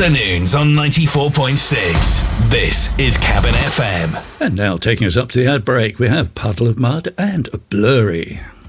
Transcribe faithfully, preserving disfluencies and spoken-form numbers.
afternoons on ninety-four point six. This is Cabin F M. And now taking us up to the ad break, we have Puddle of Mud and Blurry.